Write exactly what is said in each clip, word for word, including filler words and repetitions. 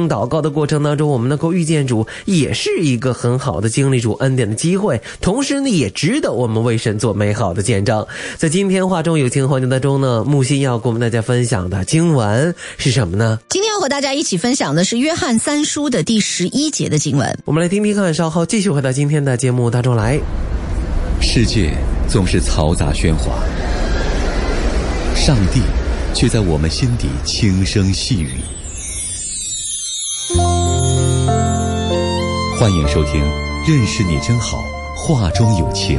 听祷告的过程当中，我们能够遇见主，也是一个很好的经历主恩典的机会，同时呢也值得我们为神做美好的见证。在今天话中有情环节当中呢，木心要跟我们大家分享的经文是什么呢？ 今天要和大家一起分享的是约翰三书的第十一节的经文。 我们来听听看，稍后继续回到今天的节目当中来。 世界总是嘈杂喧哗，上帝却在我们心底轻声细语。欢迎收听认识你真好，话中有情，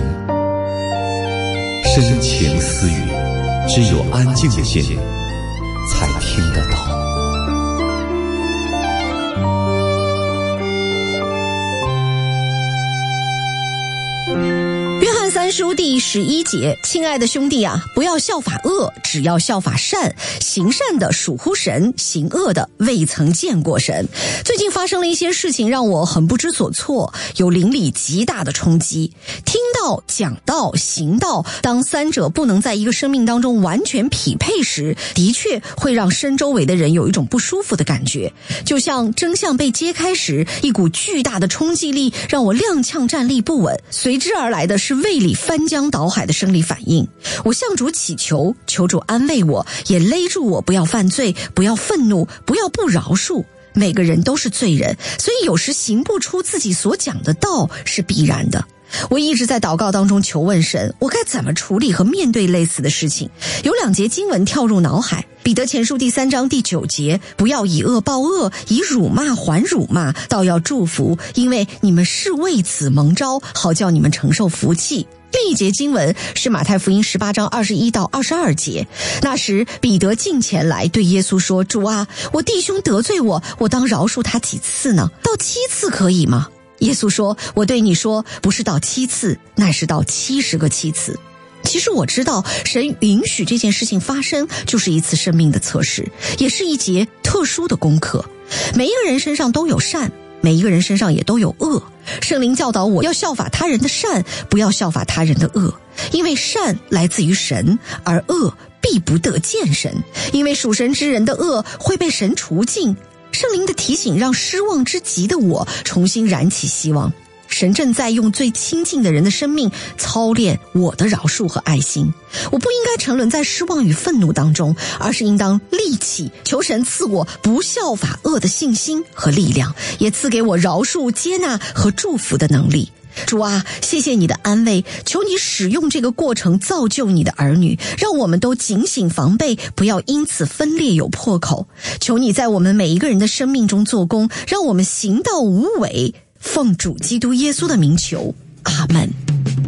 深情私语，只有安静的心才听得到。 三书第十一节，亲爱的兄弟啊，不要效法恶，只要效法善。行善的属乎神，行恶的未曾见过神。最近发生了一些事情让我很不知所措，有灵里极大的冲击。听到、讲道、行道，当三者不能在一个生命当中完全匹配时，的确会让身周围的人有一种不舒服的感觉。就像真相被揭开时，一股巨大的冲击力让我踉跄站立不稳，随之而来的是胃里翻江倒海的生理反应。我向主祈求，求主安慰我，也勒住我不要犯罪，不要愤怒，不要不饶恕。每个人都是罪人，所以有时行不出自己所讲的道是必然的。我一直在祷告当中求问神，我该怎么处理和面对类似的事情。有两节经文跳入脑海，彼得前书第三章第九节，不要以恶报恶，以辱骂还辱骂，倒要祝福，因为你们是为此蒙召，好叫你们承受福气。另一节经文是马太福音十八章二十一到二十二节，那时彼得近前来对耶稣说，主啊，我弟兄得罪我，我当饶恕他几次呢？到七次可以吗？耶稣说，我对你说，不是到七次，乃是到七十个七次。其实我知道神允许这件事情发生，就是一次生命的测试，也是一节特殊的功课。每一个人身上都有善，每一个人身上也都有恶。圣灵教导我要效法他人的善，不要效法他人的恶，因为善来自于神，而恶必不得见神，因为属神之人的恶会被神除尽。圣灵的提醒让失望之极的我重新燃起希望。神正在用最亲近的人的生命操练我的饶恕和爱心。我不应该沉沦在失望与愤怒当中，而是应当立起，求神赐我不效法恶的信心和力量，也赐给我饶恕、接纳和祝福的能力。主啊，谢谢你的安慰，求你使用这个过程造就你的儿女，让我们都警醒防备，不要因此分裂有破口。求你在我们每一个人的生命中做工，让我们行道无违，奉主基督耶稣的名求，阿们。